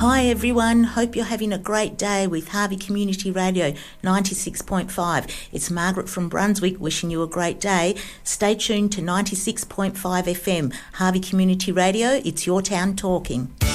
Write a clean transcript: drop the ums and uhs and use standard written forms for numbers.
Hi everyone, hope you're having a great day with Harvey Community Radio 96.5. It's Margaret from Brunswick wishing you a great day. Stay tuned to 96.5 FM, Harvey Community Radio, it's your town talking.